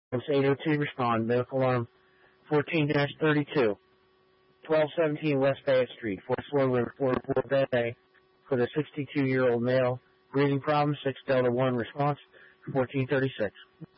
802 respond. Medical alarm 14-32. 1217 West Fayette Street, Fort Slow, 4 Bay, for the 62-year-old male. Breathing problem, 6 Delta 1 response, 1436.